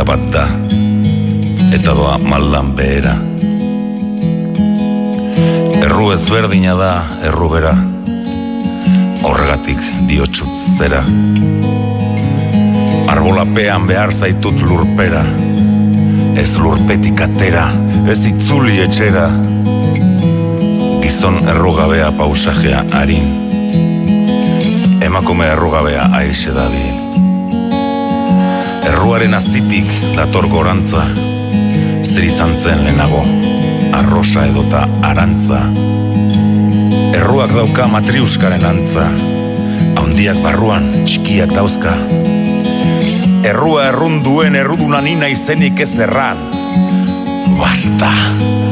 Eta bat da, eta doa maldan behera. Erru ezberdina da, erru bera, horregatik diotsut zera. Arbolapean behar zaitut lurpera, ez lurpetik atera, ez itzuli etxera. Gizon errugabea pausajea harin, emakume errugabea aixe dabil. Erruaren azitik dator gorantza, zer izan zen lehenago, arrosa edota arantza. Erruak dauka matriuskaren antza, haundiak barruan txikiak dauzka. Errua errunduen erruduna nina izenik ez erran. Basta!